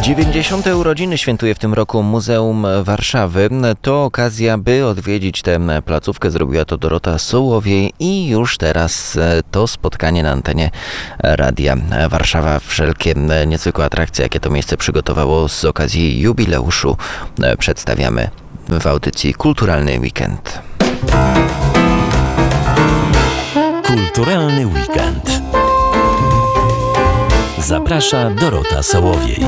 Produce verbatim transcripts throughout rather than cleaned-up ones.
dziewięćdziesiąte urodziny świętuje w tym roku Muzeum Warszawy. To okazja, by odwiedzić tę placówkę. Zrobiła to Dorota Sołowiej i już teraz to spotkanie na antenie Radia Warszawa. Wszelkie niezwykłe atrakcje, jakie to miejsce przygotowało z okazji jubileuszu, przedstawiamy w audycji Kulturalny Weekend. Kulturalny Weekend. Zaprasza Dorota Sołowiej.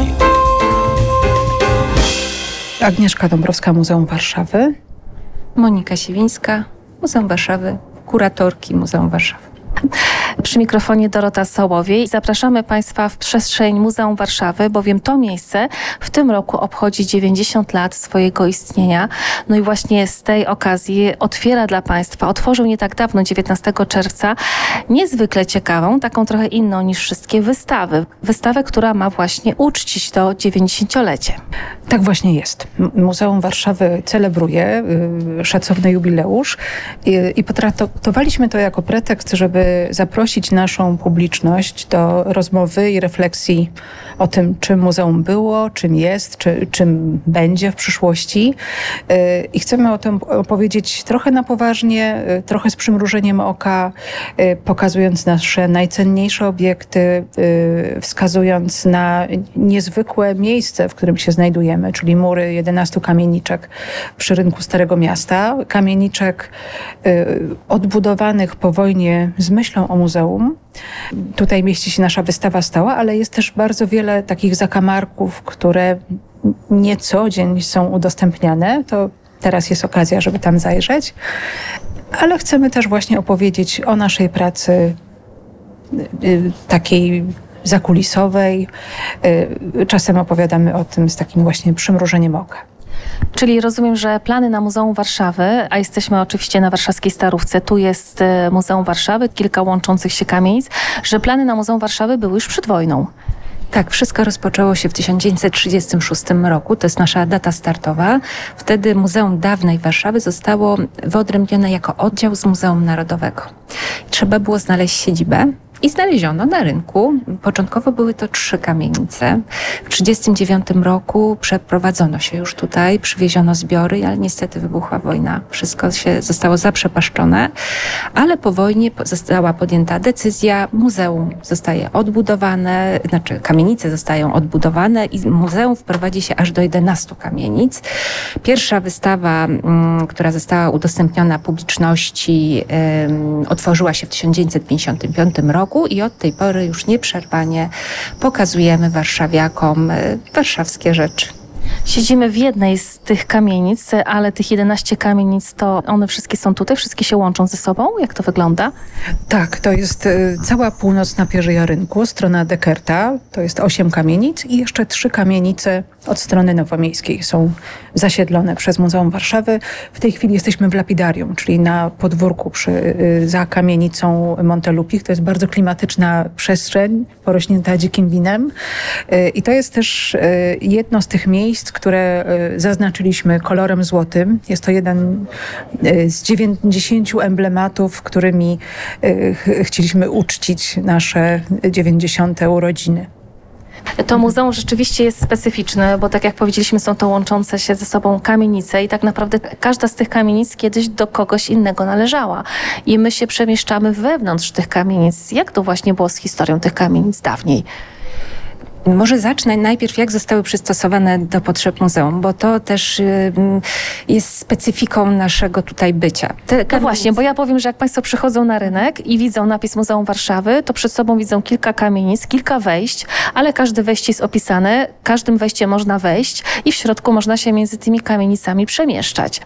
Agnieszka Dąbrowska, Muzeum Warszawy. Monika Siwińska, Muzeum Warszawy, kuratorki Muzeum Warszawy. Przy mikrofonie Dorota Sołowiej. Zapraszamy Państwa w przestrzeń Muzeum Warszawy, bowiem to miejsce w tym roku obchodzi dziewięćdziesiąt lat swojego istnienia. No i właśnie z tej okazji otwiera dla Państwa, otworzył nie tak dawno, dziewiętnastego czerwca, niezwykle ciekawą, taką trochę inną niż wszystkie wystawy. Wystawę, która ma właśnie uczcić to dziewięćdziesięciolecie. Tak właśnie jest. Muzeum Warszawy celebruje y, szacowny jubileusz y, i potraktowaliśmy to jako pretekst, żeby zaprosić naszą publiczność do rozmowy i refleksji o tym, czym muzeum było, czym jest, czy, czym będzie w przyszłości. Y, I chcemy o tym opowiedzieć trochę na poważnie, y, trochę z przymrużeniem oka, y, pokazując nasze najcenniejsze obiekty, y, wskazując na niezwykłe miejsce, w którym się znajdujemy, czyli mury jedenastu kamieniczek przy rynku Starego Miasta. Kamieniczek y, odbudowanych po wojnie z myślą o muzeum. Tutaj mieści się nasza wystawa stała, ale jest też bardzo wiele takich zakamarków, które nie co dzień są udostępniane. To teraz jest okazja, żeby tam zajrzeć. Ale chcemy też właśnie opowiedzieć o naszej pracy y, y, takiej zakulisowej. Czasem opowiadamy o tym z takim właśnie przymrużeniem oka. Czyli rozumiem, że plany na Muzeum Warszawy, a jesteśmy oczywiście na warszawskiej Starówce, tu jest Muzeum Warszawy, kilka łączących się kamienic, że plany na Muzeum Warszawy były już przed wojną. Tak, wszystko rozpoczęło się w tysiąc dziewięćset trzydziestym szóstym roku, to jest nasza data startowa. Wtedy Muzeum Dawnej Warszawy zostało wyodrębnione jako oddział z Muzeum Narodowego. Trzeba było znaleźć siedzibę. I znaleziono na rynku. Początkowo były to trzy kamienice. W tysiąc dziewięćset trzydziestym dziewiątym roku przeprowadzono się już tutaj, przywieziono zbiory, ale niestety wybuchła wojna. Wszystko się zostało zaprzepaszczone, ale po wojnie została podjęta decyzja, muzeum zostaje odbudowane, znaczy kamienice zostają odbudowane i muzeum wprowadzi się aż do jedenastu kamienic. Pierwsza wystawa, która została udostępniona publiczności, otworzyła się w tysiąc dziewięćset pięćdziesiątym piątym roku. I od tej pory już nieprzerwanie pokazujemy warszawiakom warszawskie rzeczy. Siedzimy w jednej z tych kamienic, ale tych jedenaście kamienic, to one wszystkie są tutaj? Wszystkie się łączą ze sobą? Jak to wygląda? Tak, to jest y, cała północna pierzyja rynku, strona Dekerta, to jest osiem kamienic i jeszcze trzy kamienice od strony nowomiejskiej są zasiedlone przez Muzeum Warszawy. W tej chwili jesteśmy w lapidarium, czyli na podwórku przy, y, za kamienicą Montelupich. To jest bardzo klimatyczna przestrzeń, porośnięta dzikim winem. Y, I to jest też y, jedno z tych miejsc, które y, zaznaczyliśmy kolorem złotym. Jest to jeden y, z dziewięćdziesięciu emblematów, którymi y, ch- chcieliśmy uczcić nasze dziewięćdziesiąte urodziny. To muzeum rzeczywiście jest specyficzne, bo tak jak powiedzieliśmy, są to łączące się ze sobą kamienice i tak naprawdę każda z tych kamienic kiedyś do kogoś innego należała. I my się przemieszczamy wewnątrz tych kamienic. Jak to właśnie było z historią tych kamienic dawniej? Może zacznę najpierw, jak zostały przystosowane do potrzeb muzeum, bo to też y, jest specyfiką naszego tutaj bycia. Te No właśnie, bo ja powiem, że jak Państwo przychodzą na rynek i widzą napis Muzeum Warszawy, to przed sobą widzą kilka kamienic, kilka wejść, ale każde wejście jest opisane, każdym wejściem można wejść i w środku można się między tymi kamienicami przemieszczać.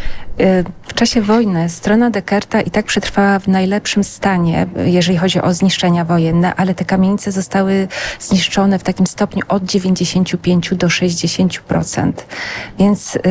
W czasie wojny strona Dekerta i tak przetrwała w najlepszym stanie, jeżeli chodzi o zniszczenia wojenne, ale te kamienice zostały zniszczone w takim stopniu od dziewięćdziesięciu pięciu do sześćdziesięciu procent. Więc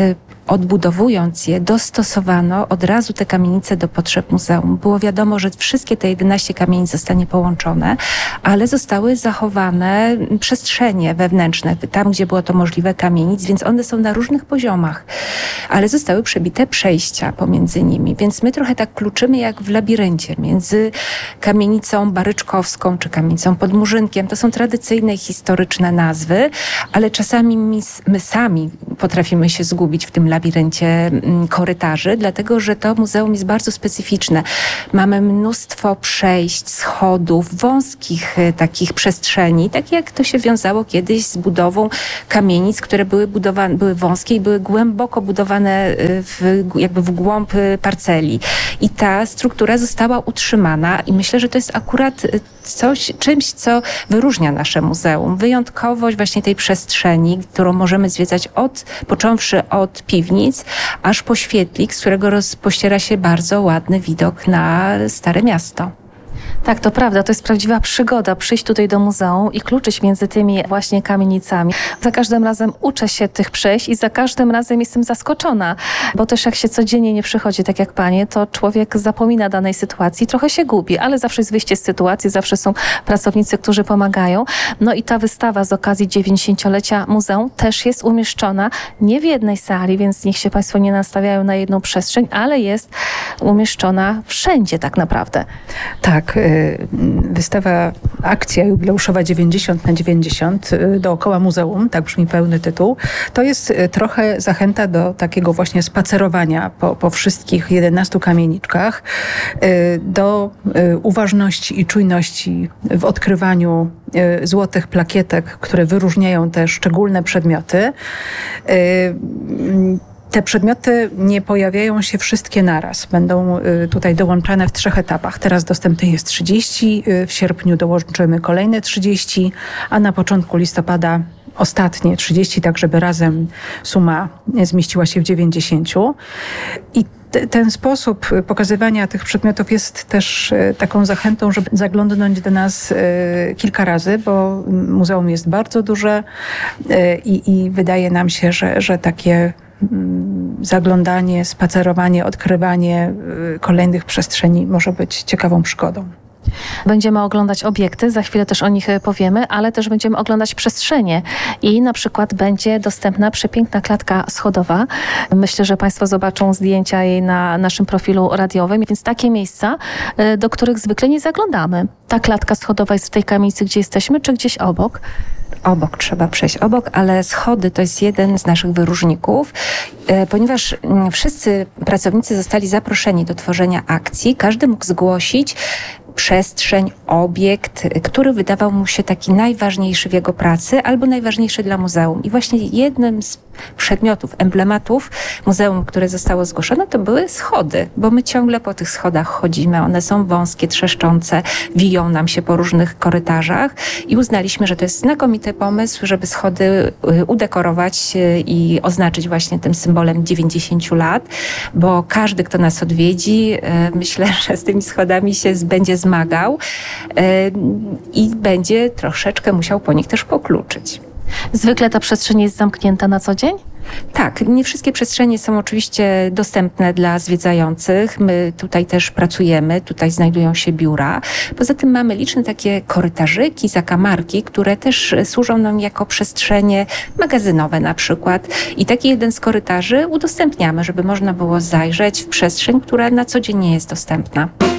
odbudowując je, dostosowano od razu te kamienice do potrzeb muzeum. Było wiadomo, że wszystkie te jedenaście kamienic zostanie połączone, ale zostały zachowane przestrzenie wewnętrzne, tam gdzie było to możliwe kamienic, więc one są na różnych poziomach, ale zostały przebite przejścia pomiędzy nimi, więc my trochę tak kluczymy jak w labiryncie między kamienicą baryczkowską czy kamienicą pod Murzynkiem. To są tradycyjne, historyczne nazwy, ale czasami my, my sami potrafimy się zgubić w tym labiryncie korytarzy, dlatego że to muzeum jest bardzo specyficzne. Mamy mnóstwo przejść, schodów, wąskich takich przestrzeni, tak jak to się wiązało kiedyś z budową kamienic, które były budowane, były wąskie i były głęboko budowane w, jakby w głąb parceli. I ta struktura została utrzymana i myślę, że to jest akurat coś, czymś, co wyróżnia nasze muzeum. Wyjątkowość właśnie tej przestrzeni, którą możemy zwiedzać od, począwszy od piwnic, aż po świetlik, z którego rozpościera się bardzo ładny widok na Stare Miasto. Tak, to prawda, to jest prawdziwa przygoda przyjść tutaj do muzeum i kluczyć między tymi właśnie kamienicami. Za każdym razem uczę się tych przejść i za każdym razem jestem zaskoczona, bo też jak się codziennie nie przychodzi, tak jak panie, to człowiek zapomina danej sytuacji, trochę się gubi, ale zawsze jest wyjście z sytuacji, zawsze są pracownicy, którzy pomagają. No i ta wystawa z okazji dziewięćdziesięciolecia muzeum też jest umieszczona nie w jednej sali, więc niech się państwo nie nastawiają na jedną przestrzeń, ale jest umieszczona wszędzie tak naprawdę. Tak. Wystawa, akcja jubileuszowa dziewięćdziesiąt na dziewięćdziesiąt dookoła muzeum, tak brzmi pełny tytuł, to jest trochę zachęta do takiego właśnie spacerowania po, po wszystkich jedenastu kamieniczkach, do uważności i czujności w odkrywaniu złotych plakietek, które wyróżniają te szczególne przedmioty. Te przedmioty nie pojawiają się wszystkie naraz. Będą tutaj dołączane w trzech etapach. Teraz dostępnych jest trzydzieści, w sierpniu dołączymy kolejne trzydzieści, a na początku listopada ostatnie trzydzieści, tak żeby razem suma zmieściła się w dziewięćdziesięciu. I ten sposób pokazywania tych przedmiotów jest też taką zachętą, żeby zaglądnąć do nas kilka razy, bo muzeum jest bardzo duże i, i wydaje nam się, że, że takie zaglądanie, spacerowanie, odkrywanie kolejnych przestrzeni może być ciekawą przygodą. Będziemy oglądać obiekty, za chwilę też o nich powiemy, ale też będziemy oglądać przestrzenie i na przykład będzie dostępna przepiękna klatka schodowa. Myślę, że państwo zobaczą zdjęcia jej na naszym profilu radiowym, więc takie miejsca, do których zwykle nie zaglądamy. Ta klatka schodowa jest w tej kamienicy, gdzie jesteśmy, czy gdzieś obok? Obok, trzeba przejść obok, ale schody to jest jeden z naszych wyróżników, ponieważ wszyscy pracownicy zostali zaproszeni do tworzenia akcji, każdy mógł zgłosić przestrzeń, obiekt, który wydawał mu się taki najważniejszy w jego pracy albo najważniejszy dla muzeum. I właśnie jednym z przedmiotów, emblematów muzeum, które zostało zgłoszone, to były schody, bo my ciągle po tych schodach chodzimy. One są wąskie, trzeszczące, wiją nam się po różnych korytarzach i uznaliśmy, że to jest znakomity pomysł, żeby schody udekorować i oznaczyć właśnie tym symbolem dziewięćdziesięciu lat, bo każdy, kto nas odwiedzi, myślę, że z tymi schodami się będzie zmagał i będzie troszeczkę musiał po nich też pokluczyć. Zwykle ta przestrzeń jest zamknięta na co dzień? Tak, nie wszystkie przestrzenie są oczywiście dostępne dla zwiedzających. My tutaj też pracujemy, tutaj znajdują się biura. Poza tym mamy liczne takie korytarzyki, zakamarki, które też służą nam jako przestrzenie magazynowe na przykład. I taki jeden z korytarzy udostępniamy, żeby można było zajrzeć w przestrzeń, która na co dzień nie jest dostępna.